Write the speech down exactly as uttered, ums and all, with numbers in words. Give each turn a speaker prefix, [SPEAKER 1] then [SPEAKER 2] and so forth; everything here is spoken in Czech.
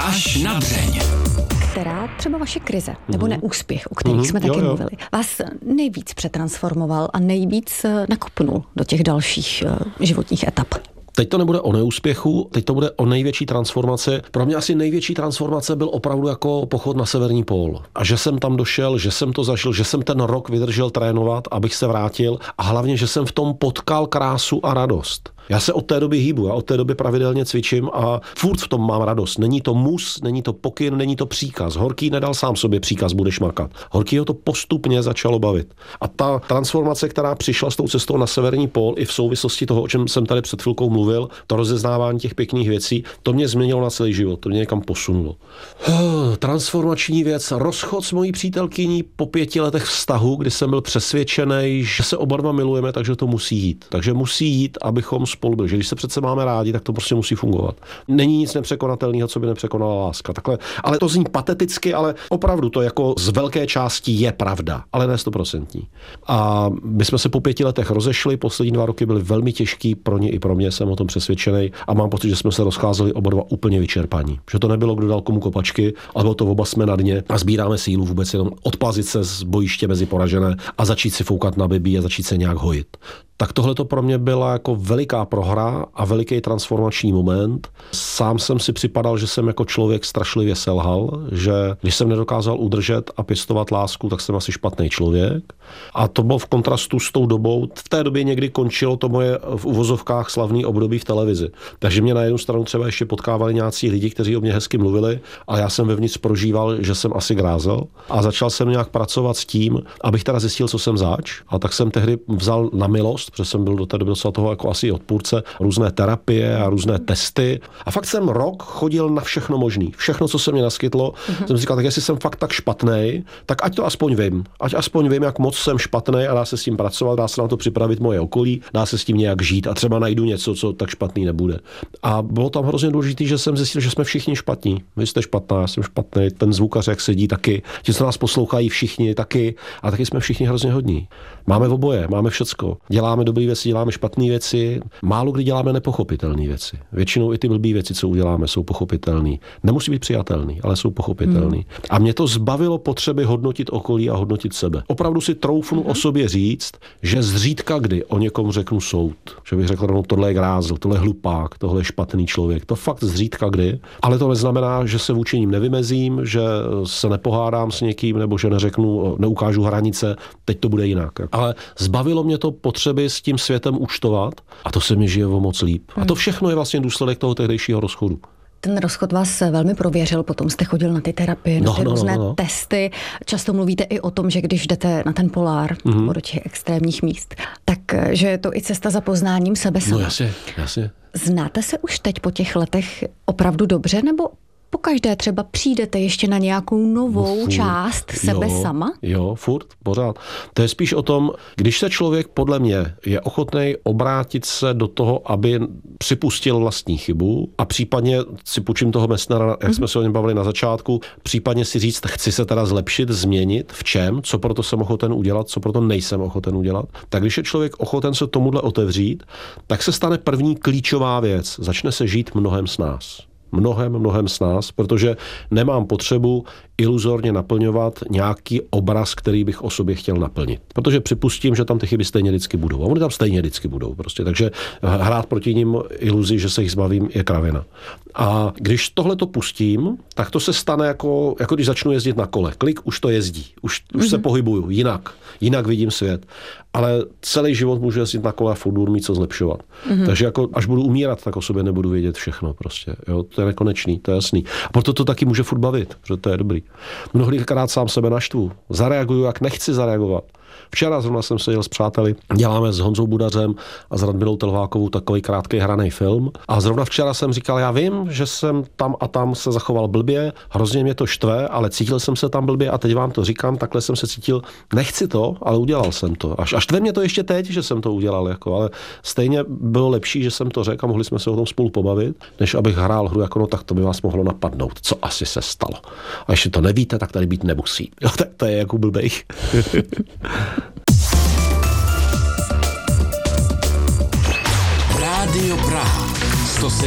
[SPEAKER 1] Až na dřeň.
[SPEAKER 2] Která třeba vaše krize nebo mm. neúspěch, o kterých
[SPEAKER 3] mm.
[SPEAKER 2] jsme taky
[SPEAKER 3] jo, jo.
[SPEAKER 2] mluvili, vás nejvíc přetransformoval a nejvíc nakopnul do těch dalších životních etap?
[SPEAKER 3] Teď to nebude o neúspěchu, teď to bude o největší transformaci. Pro mě asi největší transformace byl opravdu jako pochod na severní pól. A že jsem tam došel, že jsem to zažil, že jsem ten rok vydržel trénovat, abych se vrátil a hlavně, že jsem v tom potkal krásu a radost. Já se od té doby hýbu, já od té doby pravidelně cvičím a furt v tom mám radost. Není to mus, není to pokyn, není to příkaz. Horký nedal sám sobě příkaz, budeš makat. Horkýho to postupně začalo bavit. A ta transformace, která přišla s tou cestou na severní pól i v souvislosti toho, o čem jsem tady před chvilkou mluvil, to rozeznávání těch pěkných věcí, to mě změnilo na celý život, to mě někam posunulo. Transformační věc, rozchod s mojí přítelkyní po pěti letech vztahu, kdy jsem byl přesvědčený, že se oba dva milujeme, takže to musí jít. Takže musí jít, abychom spolu byli. Že když se přece máme rádi, tak to prostě musí fungovat. Není nic nepřekonatelného, co by nepřekonala láska. Takhle, ale to zní pateticky, ale opravdu to jako z velké části je pravda, ale ne stoprocentní. A my jsme se po pěti letech rozešli, poslední dva roky byly velmi těžký pro ně i pro mě, jsem o tom přesvědčený a mám pocit, že jsme se rozcházeli oba dva úplně vyčerpaní. Že to nebylo, kdo dal komu kopačky, ale bylo to oba jsme na dně a sbíráme sílu vůbec jenom odplazit se z bojiště mezi poražené a začít si foukat na bibí a začít se nějak hojit. Tak tohle to pro mě byla jako veliká prohra a veliký transformační moment. Sám jsem si připadal, že jsem jako člověk strašlivě selhal, že když jsem nedokázal udržet a pěstovat lásku, tak jsem asi špatný člověk. A to bylo v kontrastu s tou dobou. V té době někdy končilo to moje v uvozovkách slavný období v televizi. Takže mě na jednu stranu třeba ještě potkávali nějací lidi, kteří o mě hezky mluvili, a já jsem vevnitř prožíval, že jsem asi grázel. A začal jsem nějak pracovat s tím, abych teda zjistil, co jsem zač. A tak jsem tehdy vzal na milost, protože jsem byl do té doby docela toho jako asi odpůrce, různé terapie a různé testy. A fakt jsem rok chodil na všechno možný. Všechno, co se mě naskytlo, mm-hmm. jsem si říkal, tak jestli jsem fakt tak špatnej, tak ať to aspoň vím. Ať aspoň vím, jak moc jsem špatnej a dá se s tím pracovat, dá se na to připravit moje okolí, dá se s tím nějak žít a třeba najdu něco, co tak špatný nebude. A bylo tam hrozně důležité, že jsem zjistil, že jsme všichni špatní. Vy jste špatná, já jsem špatný, ten zvukař, jak sedí, taky. Ti, co nás poslouchají, všichni taky, a taky jsme všichni hrozně hodní. Máme oboje, máme všecko. Děláme dobré věci, děláme špatné věci, málo kdy děláme nepochopitelné věci. Většinou i ty blbý věci, co uděláme, jsou pochopitelné. Nemusí být přijatelný, ale jsou pochopitelné. Hmm. A mě to zbavilo potřeby hodnotit okolí a hodnotit sebe. Opravdu si troufnu hmm. o sobě říct, že zřídka kdy o někom řeknu soud. Že bych řekl, no tohle je grázl, tohle je hlupák, tohle je špatný člověk. To fakt zřídka kdy. Ale to neznamená, že se vůči nim nevymezím, že se nepohádám s někým, nebo že neřeknu, neukážu hranice, teď to bude jinak. Ale zbavilo mě to potřeby s tím světem účtovat a to se mi žije o moc líp. Hmm. A to všechno je vlastně důsledek toho tehdejšího rozchodu.
[SPEAKER 2] Ten rozchod vás velmi prověřil, potom jste chodil na ty terapie, na ty no, různé no, no. testy. Často mluvíte i o tom, že když jdete na ten polár, mm-hmm. nebo do těch extrémních míst, tak že je to i cesta za poznáním sebe sama.
[SPEAKER 3] No jasně, jasně.
[SPEAKER 2] Znáte se už teď po těch letech opravdu dobře, nebo pokaždé třeba přijdete ještě na nějakou novou no, část sebe
[SPEAKER 3] jo,
[SPEAKER 2] sama?
[SPEAKER 3] Jo, furt, pořád. To je spíš o tom, když se člověk podle mě je ochotný obrátit se do toho, aby připustil vlastní chybu a případně si půjčím toho Messnera, jak mm-hmm. jsme se o něm bavili na začátku, případně si říct, chci se teda zlepšit, změnit, v čem, co proto jsem ochoten udělat, co proto nejsem ochoten udělat. Tak když je člověk ochoten se tomuhle otevřít, tak se stane první klíčová věc. Začne se žít mnohem s nás. Mnohem, mnohem s nás, protože nemám potřebu iluzorně naplňovat nějaký obraz, který bych o sobě chtěl naplnit. Protože připustím, že tam ty chyby stejně vždycky budou. A oni tam stejně vždycky budou. Prostě. Takže hrát proti nim iluzi, že se jich zbavím, je kravina. A když tohle to pustím, tak to se stane jako, jako když začnu jezdit na kole. Klik, už to jezdí. Už, už mm-hmm. se pohybuju jinak. Jinak vidím svět. Ale celý život můžu jezdit na kole a furt mít co zlepšovat. Mm-hmm. Takže jako, až budu umírat, tak o sobě nebudu vědět všechno. Prostě. Jo? To je nekonečný, to je jasný. A proto to taky může furt bavit, protože to je dobrý. Mnohdykrát sám sebe naštvu. Zareaguju, jak nechci zareagovat. Včera zrovna jsem seděl s přáteli, děláme s Honzou Budařem a s Radmilou Telvákovou takový krátký hraný film. A zrovna včera jsem říkal, já vím, že jsem tam a tam se zachoval blbě, hrozně mě to štve, ale cítil jsem se tam blbě a teď vám to říkám, takhle jsem se cítil, nechci to, ale udělal jsem to. Až, až štve mě to ještě teď, že jsem to udělal, jako, ale stejně bylo lepší, že jsem to řekl a mohli jsme se o tom spolu pobavit, než abych hrál hru jako no, tak to by vás mohlo napadnout, co asi se stalo. A ještě to nevíte, tak tady být nemusí. Jo, tak to je jako blbej.
[SPEAKER 1] Rádio Praha sto sedm